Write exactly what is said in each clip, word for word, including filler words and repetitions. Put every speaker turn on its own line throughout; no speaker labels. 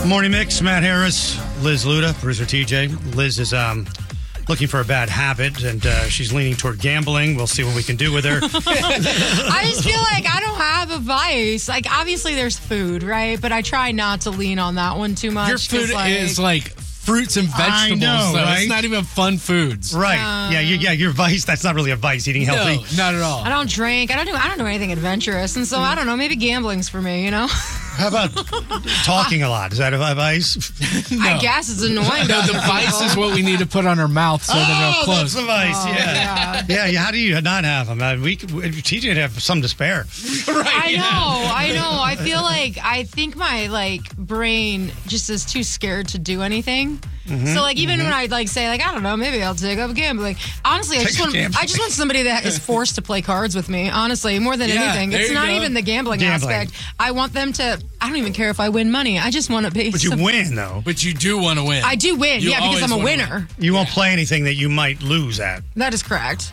Morning Mix, Matt Harris, Liz Luda, producer T J. Liz is um, looking for a bad habit, and uh, she's leaning toward gambling. We'll see what we can do with her.
I just feel like I don't have a vice. Like, obviously there's food, right? But I try not to lean on that one too much.
Your food
like,
is like fruits and vegetables.
I know,
so
right?
It's not even fun foods.
Right.
Uh,
yeah, you, yeah, your vice, that's not really a vice, eating healthy.
No, not at all.
I don't drink. I don't do. I don't do anything adventurous, and so I don't know. Maybe gambling's for me. You know.
How about talking a lot? Is that a vice?
No.
I guess it's annoying.
No, the vice is what we need to put on our mouth so that
Oh,
it'll close.
that's the vice,
Oh,
yeah.
yeah.
yeah. Yeah, how do you not have them? Uh, we, we T J'd have some to spare.
I know, I know. I feel like I think my like brain just is too scared to do anything.
Mm-hmm,
so like even
mm-hmm.
when I like say like I don't know, maybe I'll take up gambling. Honestly, I
Take
just
up
want
gambling.
I just want somebody that is forced to play cards with me. Honestly, more than
Yeah,
anything,
there
it's
you
not
go.
even the gambling,
Gambling.
aspect. I want them to. I don't even care if I win money. I just want to be.
But you
some-
win, though.
But you do want to win.
I do win,
You
yeah, because
always
I'm a
wanna
winner.
win.
You won't play anything that you might lose at.
That is correct.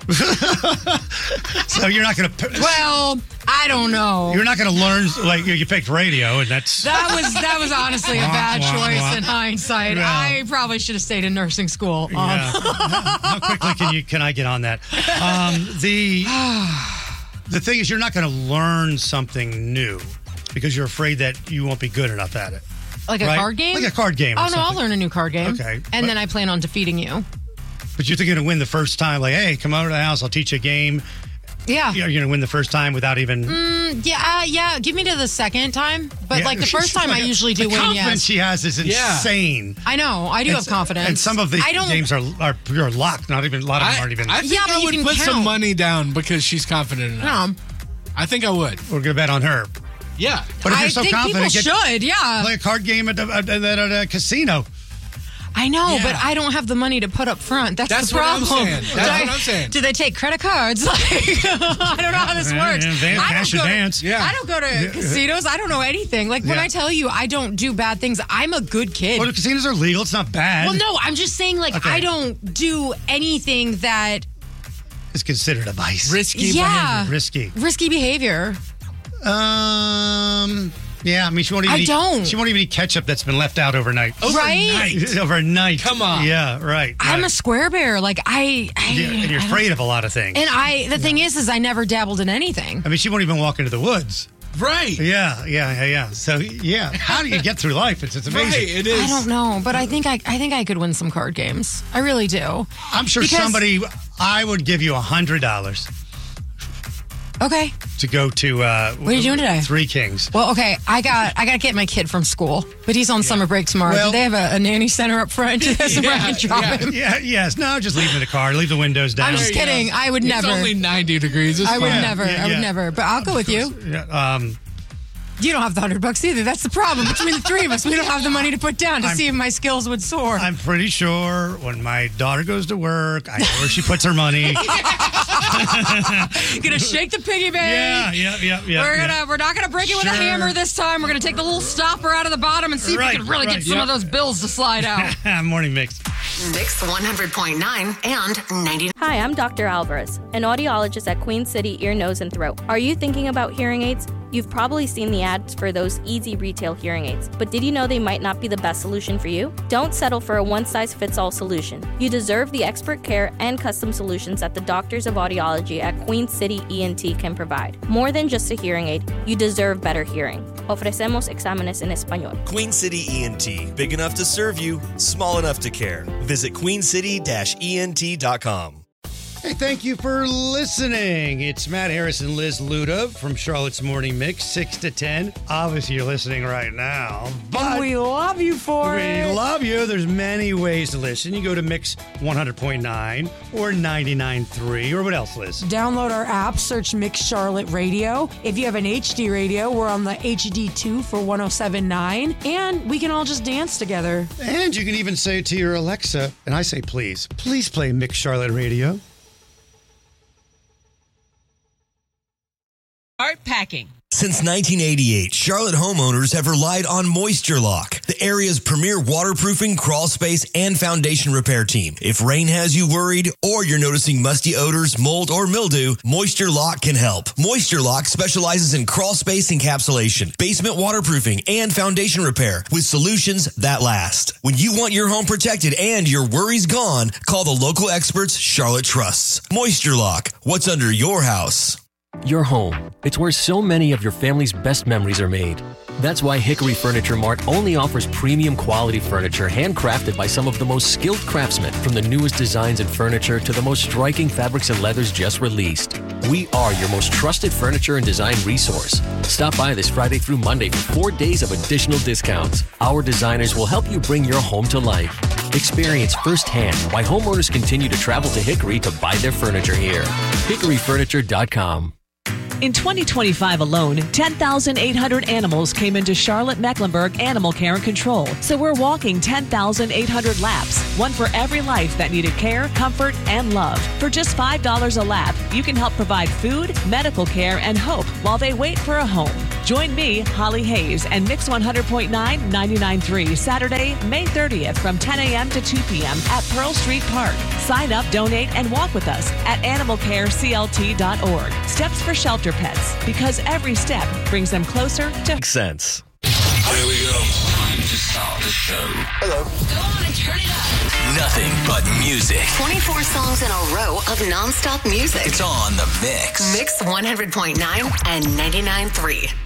So you're not going to...
Well, I don't know.
You're not going to learn, like, you, you picked radio, and that's...
That was that was honestly a bad
Wah, wah,
choice
wah.
in hindsight.
Yeah.
I probably should have stayed in nursing school. Um,
Yeah. how, how quickly can you can I get on that? Um, the the thing is, you're not going to learn something new because you're afraid that you won't be good enough at it.
Like a
Right?
card game?
Like a card game or
Oh, no, I'll
something.
learn a new card game.
Okay,
And
but-
then I plan on defeating you.
But you think you're going to win the first time? Like, hey, come over to the house. I'll teach you a game.
Yeah.
You're going to win the first time without even...
Mm, yeah, uh, yeah. Give me to the second time. But
Yeah.
like the first time, I usually do
the
win,
confidence
yes.
she has is
Yeah.
insane.
I know. I do
And
have
s-
confidence.
And some of the
I don't,
games are are you're locked. Not even a lot of them
I,
aren't even.
I think
Yeah, but
I
you
would
can
put some
count.
money down because she's confident enough.
No.
I think I would.
We're gonna bet on her.
Yeah.
But if
I
you're so
think
confident,
people
get,
should, yeah.
play a card game at, the, at, at, at a casino.
I know,
Yeah.
but I don't have the money to put up front. That's,
That's
the
what I'm
problem.
saying. That's
Do I-
what I'm saying.
Do they take credit cards? Like, I don't know how this
Yeah,
works.
yeah, advance-
I don't
cash
go to-
advance.
Yeah.
I don't go to casinos. I don't know anything. Like, when
Yeah.
I tell you I don't do bad things, I'm a good kid.
Well, the casinos are legal. It's not bad.
Well, no, I'm just saying, like,
Okay.
I don't do anything that
It's considered a vice.
Risky
Yeah.
behavior.
Risky.
risky behavior.
Um. Yeah. I mean, she won't even.
I
eat,
don't.
She won't even eat ketchup that's been left out overnight.
Right?
Overnight.
Come on.
Yeah. Right.
I'm
right.
a square bear. Like, I. I
Yeah, and you're
I don't-
afraid of a lot of things.
And I, the thing is, is I never dabbled in anything.
I mean, she won't even walk into the woods.
Right.
Yeah, yeah, yeah, yeah. So, yeah, how do you get through life? It's, it's amazing.
Right. It is.
I don't know, but I think I, I think I could win some card games. I really do.
I'm sure
Because-
somebody, I would give you a hundred dollars
Okay.
to go to. Uh,
What are you doing today?
Three Kings.
Well, okay, I got I got to get my kid from school, but he's on summer break tomorrow.
Well-
Do they have a, a nanny center up front? That's where I can drop
yeah.
him.
Yeah, yes. No, just leave him in the car. Leave the windows down.
I'm just
There you
kidding.
go.
I would
It's
never.
only ninety degrees. It's
I would
fine.
never.
Yeah,
I would
yeah.
never. But I'll go with you.
Yeah, um,
You don't have the hundred bucks either. That's the problem. Between the three of us, we don't have the money to put down to
I'm-
see if my skills would soar.
I'm pretty sure when my daughter goes to work, I know where she puts her money.
gonna shake the piggy bank.
Yeah, yeah, yeah, yeah.
We're
yeah.
gonna we're not gonna break it with a
Sure.
hammer this time. We're gonna take the little stopper out of the bottom and see if
Right,
we can really
right,
get some
yeah.
of those bills to slide out.
Morning mix.
Mix one hundred point nine and ninety.
Hi, I'm Doctor Alvarez, an audiologist at Queen City Ear, Nose, and Throat. Are you thinking about hearing aids? You've probably seen the ads for those easy retail hearing aids, but did you know they might not be the best solution for you? Don't settle for a one-size-fits-all solution. You deserve the expert care and custom solutions that the doctors of audiology at Queen City E N T can provide. More than just a hearing aid, you deserve better hearing. Ofrecemos exámenes en español.
Queen City E N T. Big enough to serve you, small enough to care. Visit queen city dash E N T dot com.
Hey, thank you for listening. It's Matt Harris and Liz Luda from Charlotte's Morning Mix, six to ten. Obviously, you're listening right now, but
we love you for
we
it.
love you. There's many ways to listen. You go to Mix one hundred point nine or ninety-nine point three or what else, Liz?
Download our app, search Mix Charlotte Radio. If you have an H D radio, we're on the H D two for one oh seven point nine, and we can all just dance together.
And you can even say to your Alexa, and I say please, please play Mix Charlotte Radio.
Start packing.
Since nineteen eighty-eight, Charlotte homeowners have relied on Moisture Lock, the area's premier waterproofing, crawl space, and foundation repair team. If rain has you worried or you're noticing musty odors, mold, or mildew, Moisture Lock can help. Moisture Lock specializes in crawl space encapsulation, basement waterproofing, and foundation repair with solutions that last. When you want your home protected and your worries gone, call the local experts Charlotte trusts. Moisture Lock, what's under your house?
Your home. It's where so many of your family's best memories are made. That's why Hickory Furniture Mart only offers premium quality furniture handcrafted by some of the most skilled craftsmen, from the newest designs in furniture to the most striking fabrics and leathers just released. We are your most trusted furniture and design resource. Stop by this Friday through Monday for four days of additional discounts. Our designers will help you bring your home to life. Experience firsthand why homeowners continue to travel to Hickory to buy their furniture here. hickory furniture dot com.
In twenty twenty-five alone, ten thousand eight hundred animals came into Charlotte-Mecklenburg Animal Care and Control. So we're walking ten thousand eight hundred laps, one for every life that needed care, comfort, and love. For just five dollars a lap, you can help provide food, medical care, and hope while they wait for a home. Join me, Holly Hayes, and Mix one hundred point nine, ninety-nine point three Saturday, May thirtieth from ten a.m. to two p.m. at Pearl Street Park. Sign up, donate, and walk with us at animal care c l t dot org. Steps for Shelter Pets, because every step brings them closer to
Makes sense.
Here we go. Time to start the show. Hello.
Go on and turn it up.
Nothing but music.
twenty-four songs in a row of nonstop music.
It's on the Mix.
Mix one hundred point nine and ninety-nine point three.